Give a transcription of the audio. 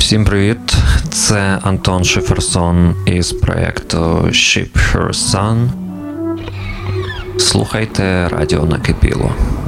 Всім привіт! Це Антон Шиферсон із проєкту Ship Her Sun. Слухайте радіо Накипіло.